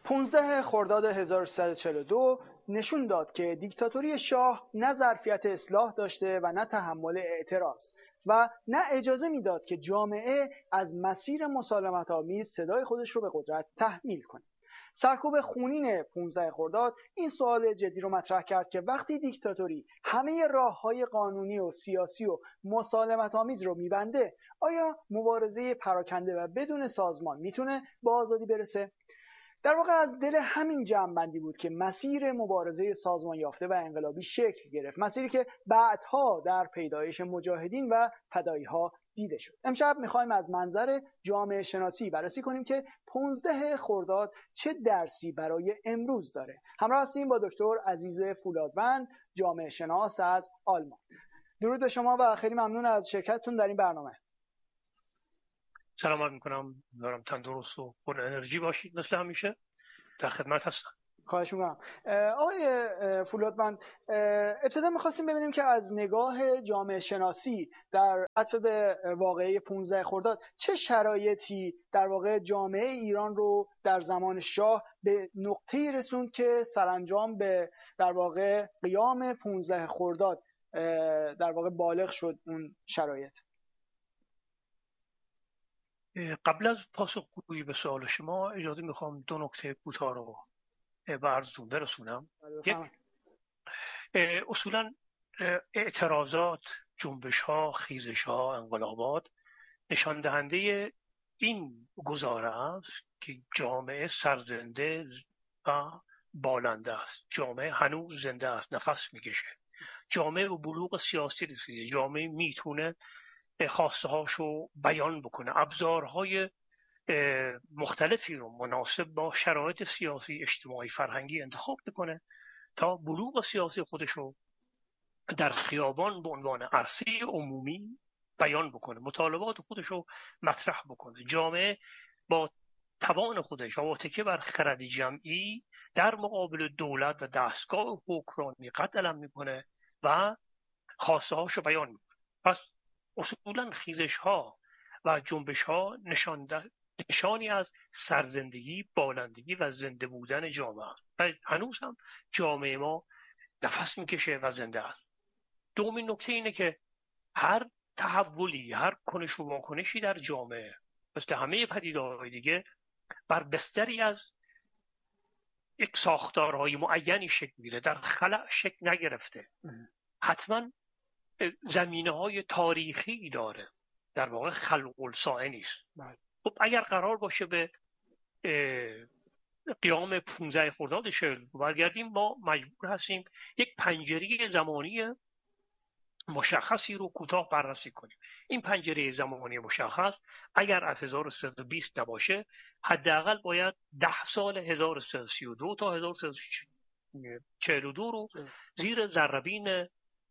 15 خرداد 1342 نشون داد که دیکتاتوری شاه نه ظرفیت اصلاح داشته و نه تحمل اعتراض و نه اجازه میداد که جامعه از مسیر مسالمت‌آمیز صدای خودش رو به قدرت تحمیل کنه. سرکوب خونین 15 خرداد این سوال جدی رو مطرح کرد که وقتی دیکتاتوری همه راه‌های قانونی و سیاسی و مسالمت‌آمیز رو میبنده، آیا مبارزه پراکنده و بدون سازمان میتونه به آزادی برسه؟ در واقع از دل همین جمع‌بندی بود که مسیر مبارزه سازمان یافته و انقلابی شکل گرفت، مسیری که بعدها در پیدایش مجاهدین و فدایی‌ها دیده شد. امشب می‌خوایم از منظر جامعه شناسی بررسی کنیم که 15 خرداد چه درسی برای امروز داره. همراه هستیم با دکتر عزیز فولادوند، جامعه شناس از آلمان. درود به شما و خیلی ممنون از شرکتتون در این برنامه. سلام میکنم، دارم تندرست و پر انرژی باشید مثل همیشه. در خدمت هستم. خواهش میکنم. آقای فولادوند، ابتدا میخواستیم ببینیم که از نگاه جامعه شناسی در عطف به واقعه 15 خرداد چه شرایطی در واقع جامعه ایران رو در زمان شاه به نقطه‌ای رسوند که سرانجام به در واقع قیام 15 خرداد در واقع بالغ شد اون شرایط. قبل از پاسخگویی به سوال شما اجازه میخوام دو نکته کوتاه رو به عرضتون برسونم. یک، اصولا اعتراضات، جنبش‌ها، خیزش‌ها، انقلابات نشان دهنده این گزاره است که جامعه سرزنده و بالنده است. جامعه هنوز زنده است، نفس میکشه. جامعه به بلوغ سیاسی رسیده. جامعه میتونه خواسته هاشو بیان بکنه، ابزارهای مختلفی رو مناسب با شرایط سیاسی، اجتماعی، فرهنگی انتخاب بکنه تا بلوغ سیاسی خودش رو در خیابان به عنوان عرصه عمومی بیان بکنه، مطالبات خودش رو مطرح بکنه. جامعه با توان خودش و با تکیه بر خرد جمعی در مقابل دولت و دستگاه حکمرانی قد علم میکنه و خواسته هاشو بیان میکنه. پس اصولا خیزش ها و جنبش ها نشانی از سرزندگی، بالندگی و زنده بودن جامعه است و هنوز هم جامعه ما نفس میکشه و زنده است. دومین نکته اینه که هر تحولی، هر کنش و واکنشی در جامعه مثل همه پدیده‌های دیگه بر بستری از یک ساختارهای معینی شکل میگیره، در خلأ شکل نگرفته. حتما زمینه‌های تاریخی داره، در واقع خلق الساعه نیست. خب اگر قرار باشه به قیام 15 خرداد برگردیم، ما مجبور هستیم یک پنجره زمانی مشخصی رو کوتاه بررسی کنیم. این پنجره زمانی مشخص اگر از 1320 نباشه، حداقل باید 10 سال 1332 تا 1342 رو زیر ذره‌بین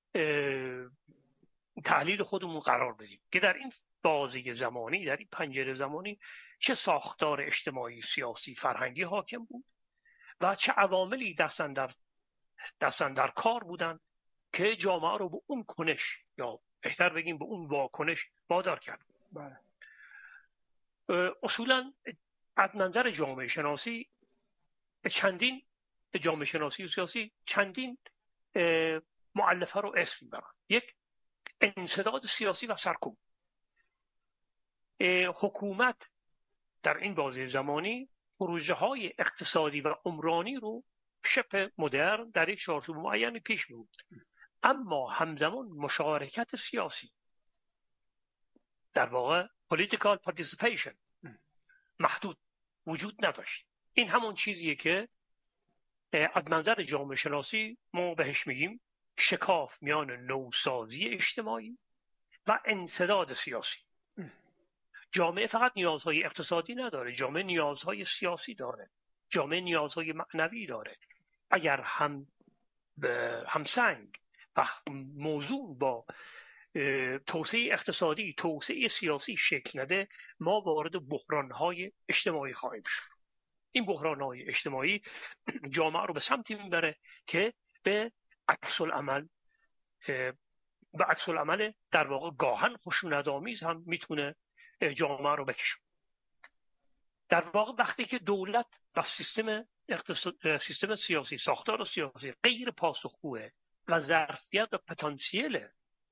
تحلیل خودمون قرار بدیم که در این بازی زمانی، در این پنجره زمانی چه ساختار اجتماعی، سیاسی، فرهنگی حاکم بود و چه عواملی دستن در کار بودن که جامعه رو به اون کنش، یا بهتر بگیم به اون واکنش وادار کرد. بله. اصولا از منظر جامعه شناسی سیاسی چندین مؤلفه رو اسم میبرن. یک، انسداد سیاسی و سرکوب. حکومت در این بازی زمانی پروژه های اقتصادی و عمرانی رو شبه مدرن در یک چارچوب معینی پیش می‌برد، اما همزمان مشارکت سیاسی، در واقع political participation، محدود وجود نداشت. این همون چیزیه که از منظر جامعه شناسی ما بهش میگیم شکاف میان نوسازی اجتماعی و انسداد سیاسی. جامعه فقط نیازهای اقتصادی نداره، جامعه نیازهای سیاسی داره، جامعه نیازهای معنوی داره. اگر همسنگ و موضوع با توسعه اقتصادی، توسعه سیاسی شکل نده، ما وارد بحران‌های اجتماعی خواهیم شد. این بحران‌های اجتماعی جامعه رو به سمتی میبره که به عکس العمل در واقع گاهن خشونت‌آمیز هم میتونه جامعه رو بکشه. در واقع وقتی که دولت و سیستم سیاسی، ساختار سیاسی غیر پاسخگوه و ظرفیت و پتانسیل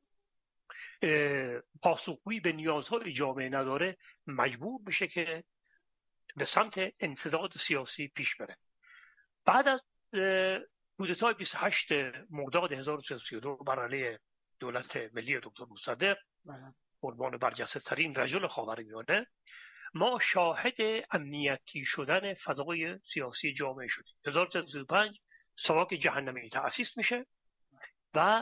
پاسخگویی به نیازهای جامعه نداره، مجبور بشه که به سمت انسداد سیاسی پیش بره. بعد از کودتای 28 مرداد 1332 بر علیه دولت ملی دکتر مصدق، عنوان برجسته ترین رجل خاورمیانه، ما شاهد امنیتی شدن فضای سیاسی جامعه شدیم. 1335 ساواک جهنمی تأسیس میشه و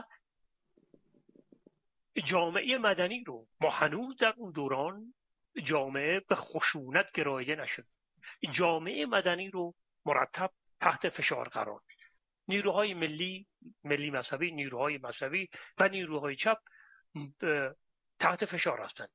جامعه مدنی رو ما هنوز در اون دوران جامعه به خشونت گراییده نشد. جامعه مدنی رو مرتب تحت فشار قرار میده. نیروهای ملی مذهبی، نیروهای مذهبی و نیروهای چپ تحت فشار هستند.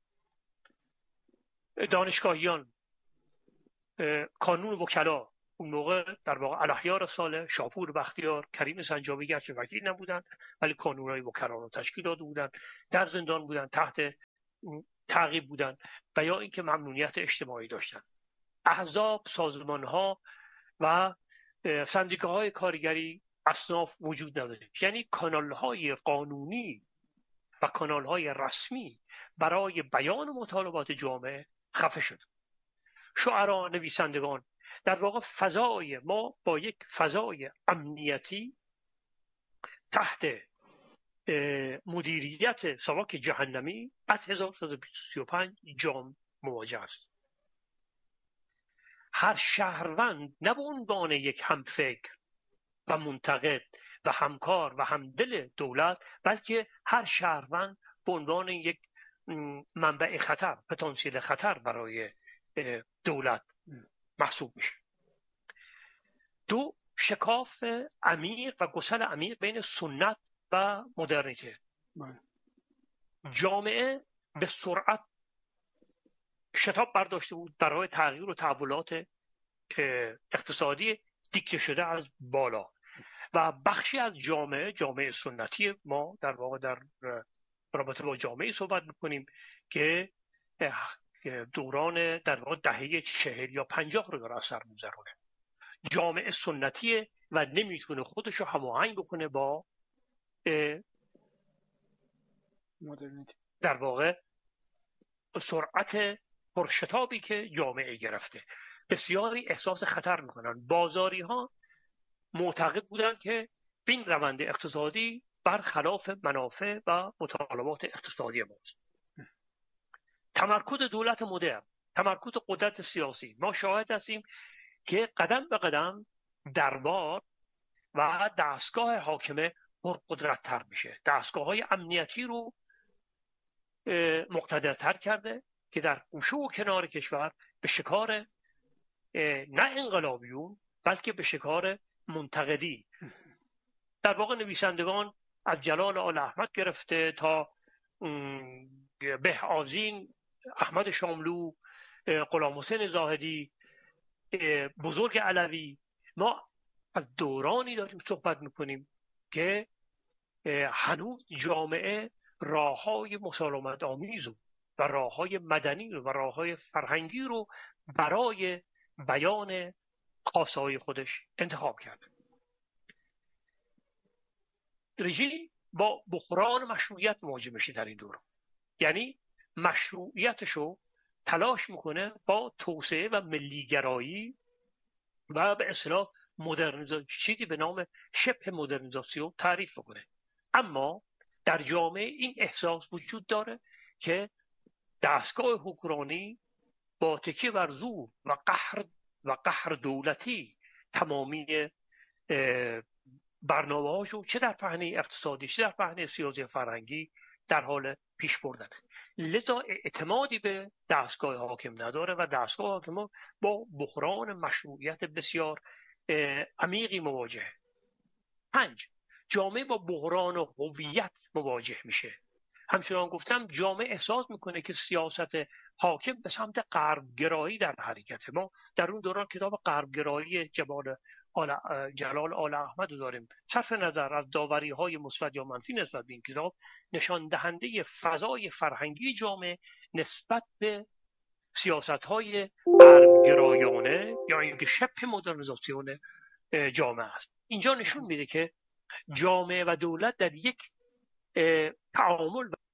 دانشگاهیان، کانون وکلا، اون موقع در واقع الاحیار صالح، شاپور بختیار، کریم سنجابی گرچه وکیل نبودن ولی کانونهای وکلا رو تشکیل داده بودن، در زندان بودن، تحت تعقیب بودن و یا اینکه ممنوعیت اجتماعی داشتن. احزاب، سازمانها و سندیکاهای کارگری، اصناف وجود نداره. یعنی کانالهای قانونی و کانالهای رسمی برای بیان مطالبات جامعه خفه شد. شعرا، نویسندگان، در واقع فضای ما با یک فضای امنیتی تحت مدیریت ساواک جهنمی از 1335 جام مواجه است. هر شهروند نه به عنوان یک همفکر و منتقد و همکار و همدل دولت، بلکه هر شهروند به عنوان یک منبع خطر، پتانسیل خطر برای دولت محسوب میشه. دو، شکاف عمیق و گسل عمیق بین سنت و مدرنیته. جامعه به سرعت شتاب برداشته بود برای تغییر و تحولات اقتصادی دیکته شده از بالا و بخشی از جامعه سنتی ما در واقع در رابطه با جامعه صحبت میکنیم که دوران در واقع دهه 40 یا 50 رو داره اثر می‌گذرونه. جامعه سنتیه و نمیتونه خودش رو هماهنگ بکنه با مدرنیته، در واقع سرعت پرشتابی که جامعه گرفته. بسیاری احساس خطر میکنن. بازاری ها معتقد بودن که این روند اقتصادی برخلاف منافع و مطالبات اقتصادی ماست. تمرکز دولت مدرن، تمرکز قدرت سیاسی، ما شاهد هستیم که قدم به قدم دربار و دستگاه حاکمه پرقدرت‌تر میشه. دستگاه‌های امنیتی رو مقتدرتر کرده که در گوشه و کنار کشور به شکار نه انقلابیون بلکه به شکار منتقدی، در واقع نویسندگان از جلال آل احمد گرفته تا به آذین، احمد شاملو، غلام حسین زاهدی، بزرگ علوی، ما از دورانی داریم صحبت میکنیم که هنوز جامعه راههای مسالمت آمیز و راههای مدنی و راههای فرهنگی رو برای بیان خواسته‌های خودش انتخاب کرده. رژیم با بحران مشروعیت مواجه میشه در این دوران، یعنی مشروعیتشو تلاش میکنه با توسعه و ملیگرایی و به اصطلاح مدرنیزاسیون، چیزی به نام شبه مدرنیزاسیون تعریف بکنه. اما در جامعه این احساس وجود داره که دستگاه حکمرانی با تکیه بر زور و قهر دولتی تمامی برنامه‌هاشو چه در پهنه اقتصادی چه در پهنه سیاسی فرهنگی در حال پیش بردن. لذا اعتمادی به دستگاه حاکم نداره و دستگاه حاکم با بحران مشروعیت بسیار عمیقی مواجهه. 5. جامعه با بحران هویت مواجه میشه. همچنان گفتم جامعه احساس میکنه که سیاست حاکم به سمت غربگرایی در حرکت. ما در اون دوران کتاب غربگرایی جلال آل احمد رو داریم. صرف نظر از داوری های مثبت یا منفی نسبت به این کتاب، نشان دهنده فضای فرهنگی جامعه نسبت به سیاست‌های غرب‌گرایانه یا اینکه شبه مدرنیزاسیون جامعه است. اینجا نشون میده که جامعه و دولت در یک تعامل